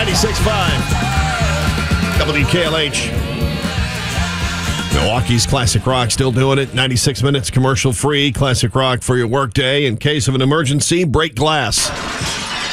96.5 WKLH. Milwaukee's Classic Rock still doing it. 96 minutes commercial free. Classic Rock for your workday. In case of an emergency, break glass.